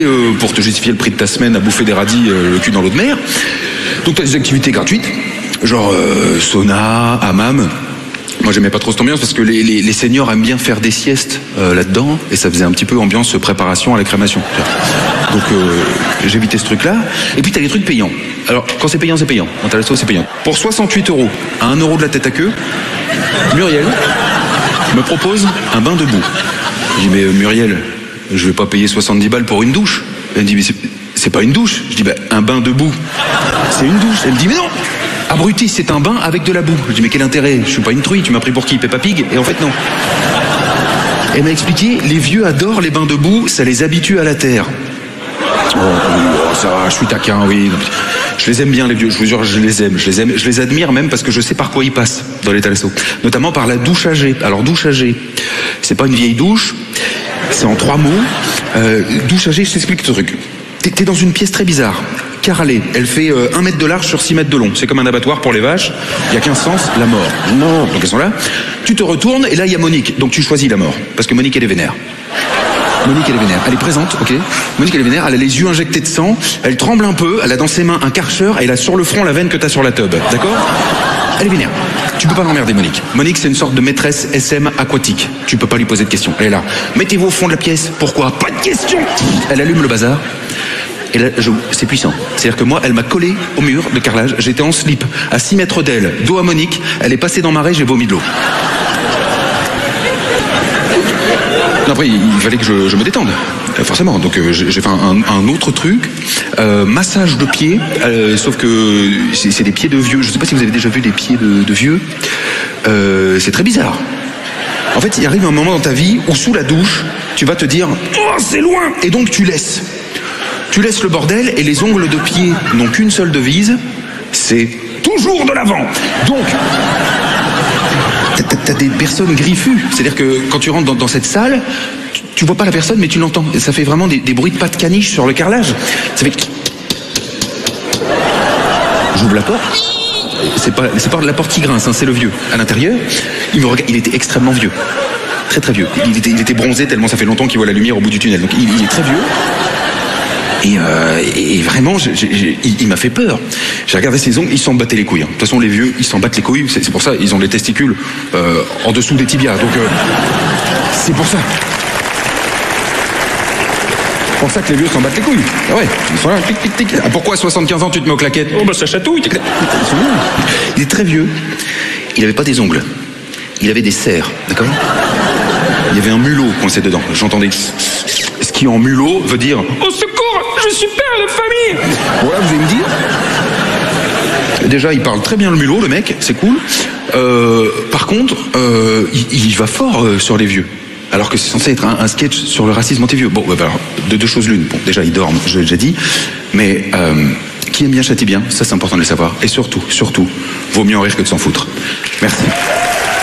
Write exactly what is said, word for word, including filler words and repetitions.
Euh, pour te justifier le prix de ta semaine à bouffer des radis euh, le cul dans l'eau de mer. Donc tu as des activités gratuites, genre euh, sauna, hammam. Moi j'aimais pas trop cette ambiance parce que les, les, les seniors aiment bien faire des siestes euh, là-dedans et ça faisait un petit peu ambiance préparation à la crémation. Donc euh, j'évitais ce truc-là. Et puis tu as les trucs payants. Alors quand c'est payant, c'est payant. Quand t'as c'est payant. Pour soixante-huit euros, à un euro de la tête à queue, Muriel me propose un bain de boue. Je dis mais euh, Muriel, je vais pas payer soixante-dix balles pour une douche. Elle me dit mais c'est pas une douche. Je dis bah un bain de boue, c'est une douche. Elle me dit mais non, abruti, c'est un bain avec de la boue. Je dis mais quel intérêt? Je suis pas une truie, tu m'as pris pour qui? Peppa Pig? Et en fait non. Elle m'a expliqué, les vieux adorent les bains de boue, ça les habitue à la terre. Oh, oh ça va, je suis taquin, oui. Je les aime bien les vieux, je vous jure, je les aime, je les aime, je les admire même parce que je sais par quoi ils passent dans les Thalasso. Notamment par la douche à jet. Alors douche à jet, c'est pas une vieille douche, c'est en trois mots. Euh, douche à jet, je t'explique ce truc. T'es, t'es dans une pièce très bizarre, carrelée. Elle fait euh, un mètre de large sur six mètres de long. C'est comme un abattoir pour les vaches. Il n'y a qu'un sens, la mort. Non. Donc elles sont là. Tu te retournes et là il y a Monique. Donc tu choisis la mort. Parce que Monique elle est vénère. Monique elle est vénère. Elle est présente, ok. Monique elle est vénère. Elle a les yeux injectés de sang. Elle tremble un peu. Elle a dans ses mains un Karcher et elle a sur le front la veine que t'as sur la tube. D'accord? Elle est vénère. Tu peux pas l'emmerder Monique. Monique c'est une sorte de maîtresse S M aquatique. Tu peux pas lui poser de questions. Elle est là. Mettez-vous au fond de la pièce. Pourquoi? Pas de questions. Elle allume le bazar. Et là, je, c'est puissant. C'est-à-dire que moi, elle m'a collé au mur de carrelage. J'étais en slip, à six mètres d'elle, dos à Monique. Elle est passée dans ma raie, j'ai vomi de l'eau. Après, il fallait que je, je me détende, forcément. Donc euh, j'ai fait un, un autre truc, euh, massage de pieds, euh, sauf que c'est, c'est des pieds de vieux. Je ne sais pas si vous avez déjà vu des pieds de, de vieux. Euh, c'est très bizarre. En fait, il arrive un moment dans ta vie où sous la douche, tu vas te dire « Oh, c'est loin !» Et donc tu laisses. Tu laisses le bordel et les ongles de pied n'ont qu'une seule devise, c'est toujours de l'avant. Donc, t'as, t'as des personnes griffues. C'est-à-dire que quand tu rentres dans, dans cette salle, tu, tu vois pas la personne mais tu l'entends. Et ça fait vraiment des, des bruits de pattes caniche sur le carrelage. Ça fait... J'ouvre la porte. C'est pas, c'est pas la porte qui grince, hein, c'est le vieux. À l'intérieur, il me regarde, il était extrêmement vieux. Très très vieux. Il était, il était bronzé tellement ça fait longtemps qu'il voit la lumière au bout du tunnel. Donc il, il est très vieux. Et, euh, et vraiment, j'ai, j'ai, il, il m'a fait peur. J'ai regardé ses ongles, ils s'en battaient les couilles. Hein. De toute façon, les vieux, ils s'en battent les couilles. C'est, c'est pour ça, ils ont les testicules euh, en dessous des tibias. Donc, euh, c'est pour ça. C'est pour ça que les vieux s'en battent les couilles. Ah ouais, ils sont là, tic, tic, tic. Ah, pourquoi à soixante-quinze ans, tu te mets aux claquettes? Oh, bah ça chatouille. Ils sont bien. Il est très vieux. Il n'avait pas des ongles. Il avait des serres, d'accord? Il y avait un mulot coincé dedans. J'entendais... Ce qui en mulot veut dire « Au secours, je suis père de famille !» Voilà, vous allez me dire. Déjà, il parle très bien le mulot, le mec, c'est cool. Euh, par contre, euh, il, il va fort euh, sur les vieux. Alors que c'est censé être un, un sketch sur le racisme anti-vieux. Bon, bah, alors, de deux choses l'une. Bon, déjà, il dort, je l'ai déjà dit. Mais euh, qui aime bien châtie bien, ça c'est important de le savoir. Et surtout, surtout, vaut mieux en rire que de s'en foutre. Merci.